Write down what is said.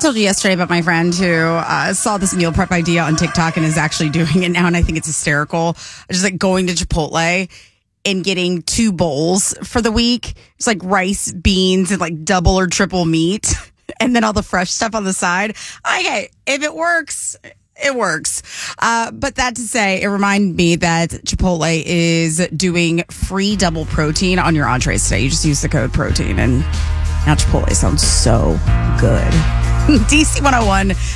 told you yesterday about my friend who saw this meal prep idea on TikTok and is actually doing it now, and I think it's hysterical. Just like going to Chipotle and getting 2 bowls for the week. It's like rice, beans, and like double or triple meat, and then all the fresh stuff on the side. Okay, if it works, it works. But that to say, it reminded me that Chipotle is doing free double protein on your entrees today. You just use the code protein, and now Chipotle sounds so good. DC 101